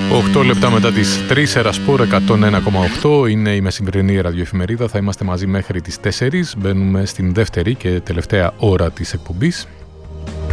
8 λεπτά μετά τις 3, Ερασπόρ 101,8 είναι η μεσημβρινή ραδιοεφημερίδα. Θα είμαστε μαζί μέχρι τις 4. Μπαίνουμε στην δεύτερη και τελευταία ώρα της εκπομπής.